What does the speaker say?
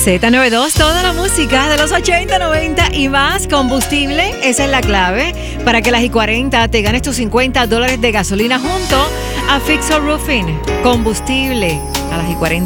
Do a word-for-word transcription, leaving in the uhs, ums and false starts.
Z noventa y dos, toda la música de los ochenta, noventa y más. Combustible, esa es la clave para que las y cuarenta te ganes tus cincuenta dólares de gasolina junto a Fixo Roofing. Combustible a las y cuarenta.